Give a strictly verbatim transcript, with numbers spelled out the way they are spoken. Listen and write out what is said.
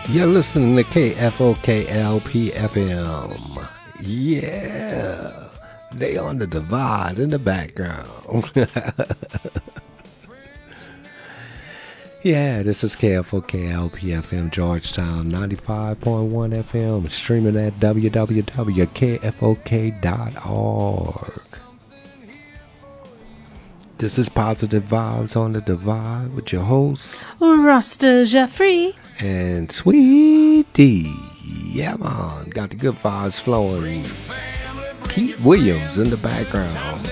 You're listening to K F O K L P F M. Yeah, they on the divide in the background. Yeah, this is K F O K L P F M Georgetown ninety-five point one F M, streaming at w w w dot k f o k dot org. This is Positive Vibes on the Divide with your host, Rasta Jeffrey. And Sweet D. Yeah, man. Got the good vibes flowing. Pete Williams in the background.